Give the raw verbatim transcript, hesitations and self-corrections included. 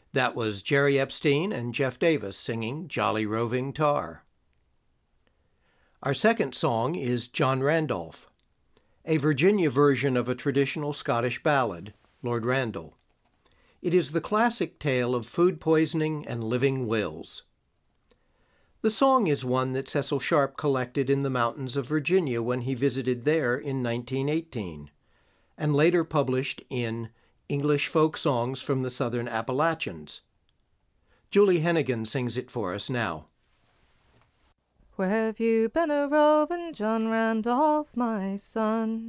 That was Jerry Epstein and Jeff Davis singing Jolly Roving Tar. Our second song is John Randolph, a Virginia version of a traditional Scottish ballad, Lord Randall. It is the classic tale of food poisoning and living wills. The song is one that Cecil Sharp collected in the mountains of Virginia when he visited there in nineteen eighteen, and later published in English Folk Songs from the Southern Appalachians. Julie Hennigan sings it for us now. Where have you been a-roving, John Randolph, my son?